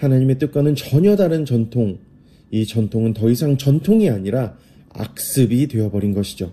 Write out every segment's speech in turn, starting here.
하나님의 뜻과는 전혀 다른 전통, 이 전통은 더 이상 전통이 아니라 악습이 되어버린 것이죠.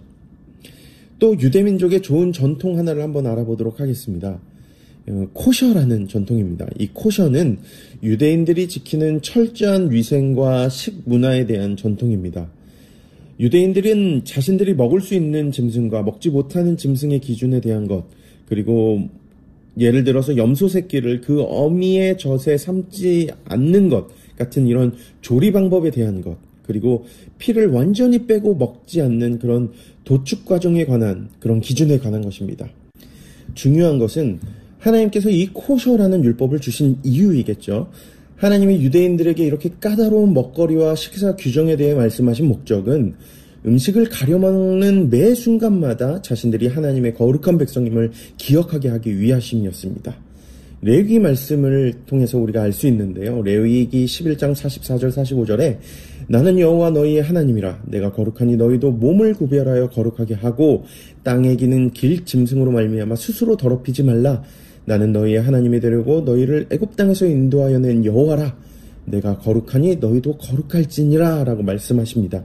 또 유대민족의 좋은 전통 하나를 한번 알아보도록 하겠습니다. 코셔라는 전통입니다. 이 코셔는 유대인들이 지키는 철저한 위생과 식문화에 대한 전통입니다. 유대인들은 자신들이 먹을 수 있는 짐승과 먹지 못하는 짐승의 기준에 대한 것, 그리고 예를 들어서 염소 새끼를 그 어미의 젖에 삶지 않는 것 같은 이런 조리 방법에 대한 것, 그리고 피를 완전히 빼고 먹지 않는 그런 도축 과정에 관한 그런 기준에 관한 것입니다. 중요한 것은 하나님께서 이 코셔라는 율법을 주신 이유이겠죠. 하나님이 유대인들에게 이렇게 까다로운 먹거리와 식사 규정에 대해 말씀하신 목적은 음식을 가려먹는 매 순간마다 자신들이 하나님의 거룩한 백성임을 기억하게 하기 위하심이었습니다. 레위기 말씀을 통해서 우리가 알 수 있는데요. 레위기 11장 44절 45절에 나는 여호와 너희의 하나님이라 내가 거룩하니 너희도 몸을 구별하여 거룩하게 하고 땅에 기는 길 짐승으로 말미암아 스스로 더럽히지 말라. 나는 너희의 하나님이 되려고 너희를 애굽 땅에서 인도하여 낸 여호와라. 내가 거룩하니 너희도 거룩할지니라 라고 말씀하십니다.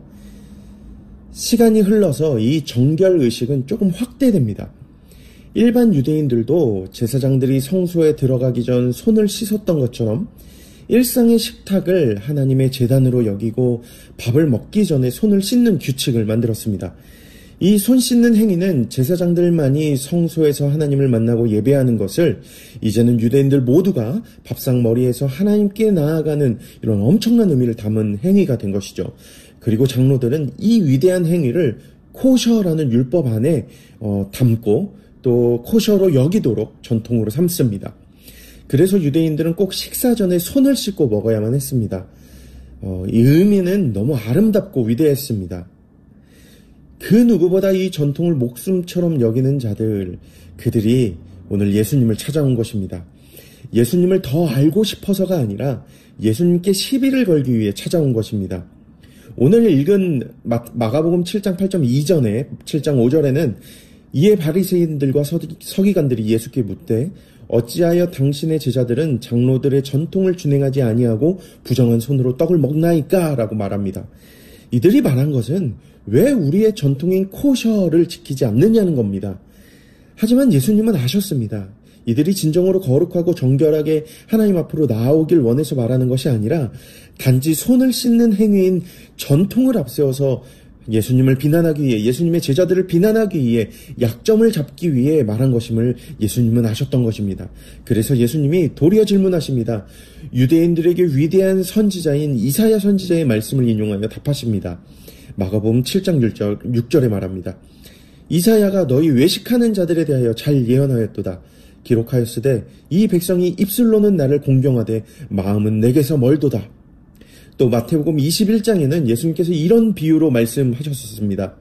시간이 흘러서 이 정결의식은 조금 확대됩니다. 일반 유대인들도 제사장들이 성소에 들어가기 전 손을 씻었던 것처럼 일상의 식탁을 하나님의 제단으로 여기고 밥을 먹기 전에 손을 씻는 규칙을 만들었습니다. 이 손 씻는 행위는 제사장들만이 성소에서 하나님을 만나고 예배하는 것을 이제는 유대인들 모두가 밥상 머리에서 하나님께 나아가는 이런 엄청난 의미를 담은 행위가 된 것이죠. 그리고 장로들은 이 위대한 행위를 코셔라는 율법 안에 담고 또 코셔로 여기도록 전통으로 삼습니다. 그래서 유대인들은 꼭 식사 전에 손을 씻고 먹어야만 했습니다. 이 의미는 너무 아름답고 위대했습니다. 그 누구보다 이 전통을 목숨처럼 여기는 자들, 그들이 오늘 예수님을 찾아온 것입니다. 예수님을 더 알고 싶어서가 아니라 예수님께 시비를 걸기 위해 찾아온 것입니다. 오늘 읽은 마가복음 7장 8점 이전에 7장 5절에는 이에 바리새인들과 서기관들이 예수께 묻되 어찌하여 당신의 제자들은 장로들의 전통을 준행하지 아니하고 부정한 손으로 떡을 먹나이까? 라고 말합니다. 이들이 말한 것은 왜 우리의 전통인 코셔를 지키지 않느냐는 겁니다. 하지만 예수님은 아셨습니다. 이들이 진정으로 거룩하고 정결하게 하나님 앞으로 나아오길 원해서 말하는 것이 아니라 단지 손을 씻는 행위인 전통을 앞세워서 예수님을 비난하기 위해, 예수님의 제자들을 비난하기 위해, 약점을 잡기 위해 말한 것임을 예수님은 아셨던 것입니다. 그래서 예수님이 도리어 질문하십니다. 유대인들에게 위대한 선지자인 이사야 선지자의 말씀을 인용하며 답하십니다. 마가복음 7장 6절에 말합니다. 이사야가 너희 외식하는 자들에 대하여 잘 예언하였도다. 기록하였으되 이 백성이 입술로는 나를 공경하되 마음은 내게서 멀도다. 또 마태복음 21장에는 예수님께서 이런 비유로 말씀하셨습니다.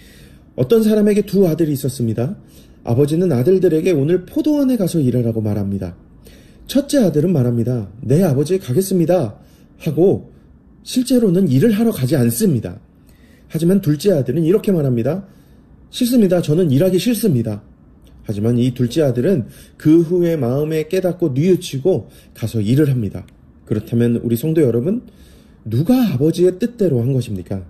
어떤 사람에게 두 아들이 있었습니다. 아버지는 아들들에게 오늘 포도원에 가서 일하라고 말합니다. 첫째 아들은 말합니다. 네, 아버지 가겠습니다. 하고 실제로는 일을 하러 가지 않습니다. 하지만 둘째 아들은 이렇게 말합니다. 싫습니다. 저는 일하기 싫습니다. 하지만 이 둘째 아들은 그 후에 마음에 깨닫고 뉘우치고 가서 일을 합니다. 그렇다면 우리 성도 여러분, 누가 아버지의 뜻대로 한 것입니까?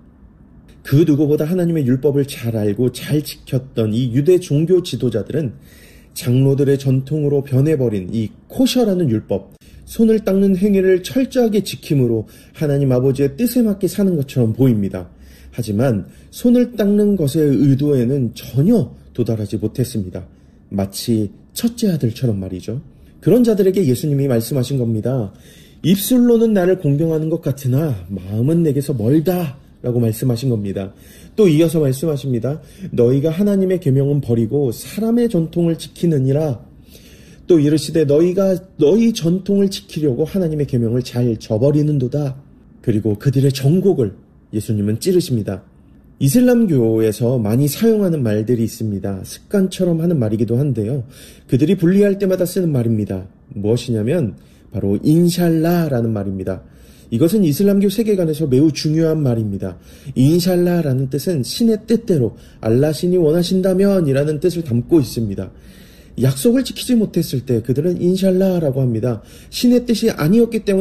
그 누구보다 하나님의 율법을 잘 알고 잘 지켰던 이 유대 종교 지도자들은 장로들의 전통으로 변해버린 이 코셔라는 율법, 손을 닦는 행위를 철저하게 지킴으로 하나님 아버지의 뜻에 맞게 사는 것처럼 보입니다. 하지만 손을 닦는 것의 의도에는 전혀 도달하지 못했습니다. 마치 첫째 아들처럼 말이죠. 그런 자들에게 예수님이 말씀하신 겁니다. 입술로는 나를 공경하는 것 같으나 마음은 내게서 멀다 라고 말씀하신 겁니다. 또 이어서 말씀하십니다. 너희가 하나님의 계명은 버리고 사람의 전통을 지키느니라. 또 이르시되 너희가 너희 전통을 지키려고 하나님의 계명을 잘 저버리는도다. 그리고 그들의 정곡을 예수님은 찌르십니다. 이슬람교에서 많이 사용하는 말들이 있습니다. 습관처럼 하는 말이기도 한데요. 그들이 분리할 때마다 쓰는 말입니다. 무엇이냐면 바로 인샬라라는 말입니다. 이것은 이슬람교 세계관에서 매우 중요한 말입니다. 인샬라라는 뜻은 신의 뜻대로, 알라 신이 원하신다면 이라는 뜻을 담고 있습니다. 약속을 지키지 못했을 때 그들은 인샬라라고 합니다. 신의 뜻이 아니었기 때문에